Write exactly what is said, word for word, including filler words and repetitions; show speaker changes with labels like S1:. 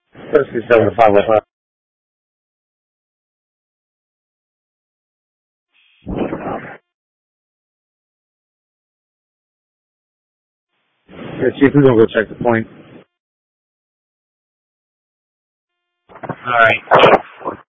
S1: sixty-seven to five oh five. Yeah, Chief, we're gonna go check the point.
S2: All right.